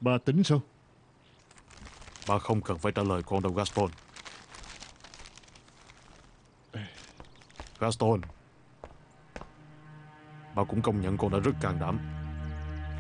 Bà tính sao? Bà không cần phải trả lời con đâu Gaston. Gaston, bà cũng công nhận con đã rất can đảm.